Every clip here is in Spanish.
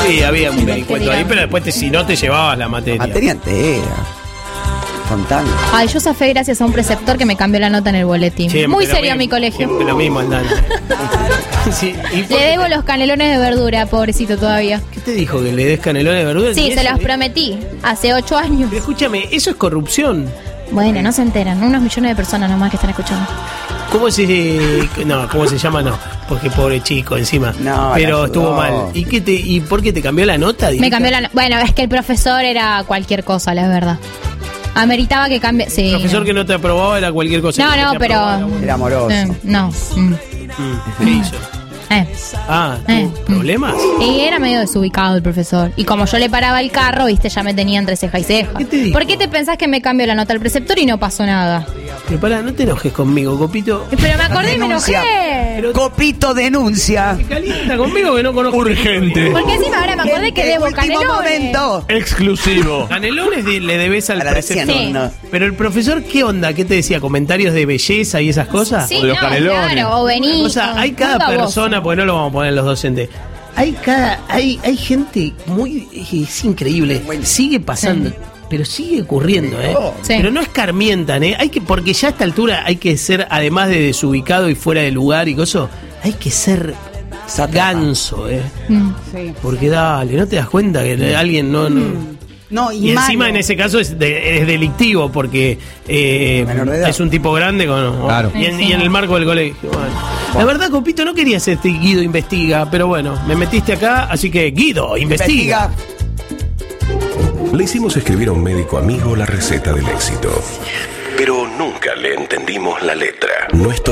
Sí, había un vericueto ahí, pero después si no te llevabas la materia. Materia entera. Contando. Ay, yo zafé gracias a un preceptor que me cambió la nota en el boletín. Siempre Muy lo serio mismo, mi colegio. Siempre lo mismo, Aldana. Sí, ¿y por Le qué debo los canelones de verdura, pobrecito todavía. ¿Qué te dijo? ¿Que le des canelones de verdura? Sí, ¿Y se eso? los prometí. Hace 8 años. Pero escúchame, eso es corrupción. Bueno, no se enteran. Unos millones de personas nomás que están escuchando. ¿Cómo se llama? No, porque pobre chico encima. No, pero la estuvo ayudó. mal. ¿Y por qué te cambió la nota? Me cambió la... Bueno, es que el profesor era cualquier cosa, la verdad. Ameritaba que cambie... Sí, El profesor que no te aprobaba era cualquier cosa. No, El que no, te pero... aprobaba era bueno. Era amoroso. No. ¿Qué hizo? ¿Tuvo problemas? Y era medio desubicado el profesor. Y como yo le paraba el carro, viste, ya me tenía entre ceja y ceja. ¿Qué te dijo? ¿Por qué te pensás que me cambió la nota al preceptor y no pasó nada? Pero pará, no te enojes conmigo, Copito. Pero me acordé y me Denuncia. enojé. Pero Copito denuncia. calienta conmigo que no conozco. Urgente. Porque encima ahora me acordé que debo Último canelones. momento. Exclusivo. Canelones le debes al A la preceptor. recién, Sí. no. Pero el profesor, ¿qué onda? ¿Qué te decía? ¿Comentarios de belleza y esas cosas? Sí, O de los no, canelones. claro, o vení. O sea, hay cada muy baboso. persona, porque no lo vamos a poner los docentes. Hay gente muy. Es increíble. Sigue pasando. Sí. Pero sigue ocurriendo, ¿eh? Sí. Pero no escarmientan, ¿eh? Porque ya a esta altura hay que ser, además de desubicado y fuera de lugar y cosas, hay que ser ganso, ¿eh? Porque dale, ¿no te das cuenta que alguien no... No, Y encima malo. en ese caso es delictivo porque Menor de edad. es un tipo grande Claro. y en el marco del colegio. Bueno. La verdad, Copito, no quería ser este Guido Investiga, pero bueno, me metiste acá, así que Guido Investiga. Le hicimos escribir a un médico amigo la receta del éxito. Pero nunca le entendimos la letra. No es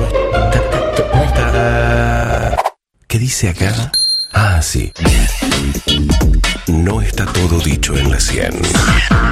¿Qué dice acá? Ah, sí. No está todo dicho en la 100.